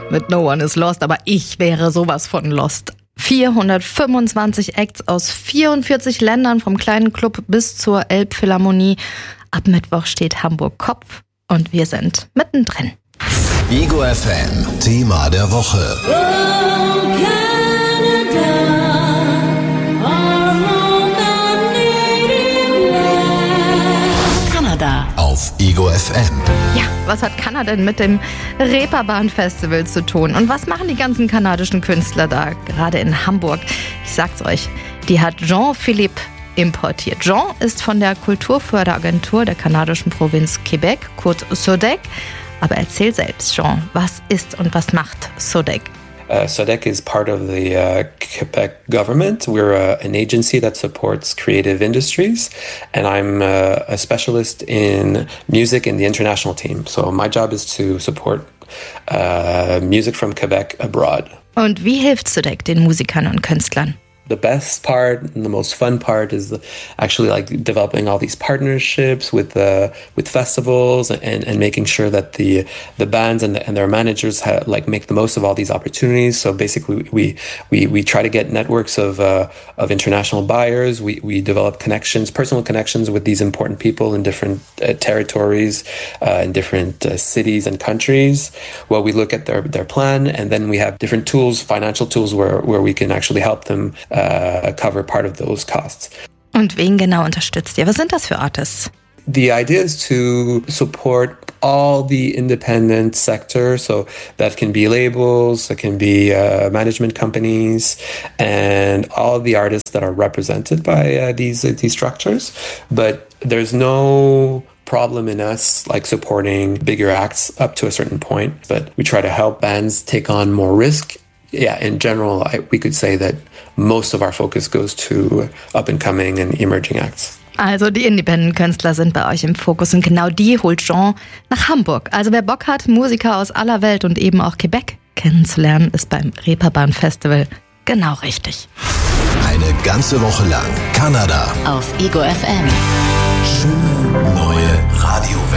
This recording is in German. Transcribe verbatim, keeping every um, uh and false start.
mit No One is Lost, aber ich wäre sowas von lost. vierhundertfünfundzwanzig Acts aus vierundvierzig Ländern, vom kleinen Club bis zur Elbphilharmonie. Ab Mittwoch steht Hamburg Kopf und wir sind mittendrin. Ego F M, Thema der Woche. Kanada. Auf Ego F M. Ja, was hat Kanada denn mit dem Reeperbahn Festival zu tun? Und was machen die ganzen kanadischen Künstler da, gerade in Hamburg? Ich sag's euch, die hat Jean-Philippe importiert. Jean ist von der Kulturförderagentur der kanadischen Provinz Quebec, kurz S O D E C. Aber erzähl selbst, Jean, was ist und was macht S O D E C? Uh, S O D E C is part of the uh, Quebec government. We're uh, an agency that supports creative industries, and I'm uh, a specialist in music in the international team. So my job is to support uh, music from Quebec abroad. Und wie hilft S O D E C den Musikern und Künstlern? The best part and the most fun part is actually like developing all these partnerships with uh, with festivals and, and making sure that the the bands and, the, and their managers have, like make the most of all these opportunities. So basically, we we we try to get networks of uh, of international buyers. We we develop connections, personal connections with these important people in different uh, territories, uh, in different uh, cities and countries. Well, we look at their their plan, and then we have different tools, financial tools, where where we can actually help them Uh, cover part of those costs. Und wen genau unterstützt ihr? Was sind das für Artists? The idea is to support all the independent sector, so that can be labels, it can be uh, management companies, and all the artists that are represented by uh, these uh, these structures. But there's no problem in us like supporting bigger acts up to a certain point, but we try to help bands take on more risk. Yeah, in general, I, we could say that most of our focus goes to up-and-coming and emerging acts. Also die Independent-Künstler sind bei euch im Fokus und genau die holt Jean nach Hamburg. Also wer Bock hat, Musiker aus aller Welt und eben auch Quebec kennenzulernen, ist beim Reeperbahn Festival genau richtig. Eine ganze Woche lang Kanada. Auf Ego F M. Schöne neue Radio.